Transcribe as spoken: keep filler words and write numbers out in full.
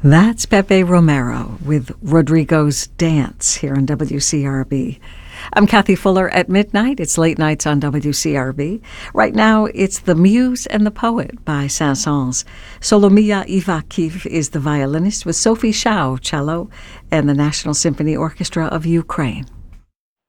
That's Pepe Romero with Rodrigo's Dance here on W C R B. I'm Kathy Fuller at midnight. It's late nights on W C R B. Right now, it's The Muse and the Poet by Saint-Saëns. Solomia Ivakiv is the violinist with Sophie Shao, cello, and the National Symphony Orchestra of Ukraine.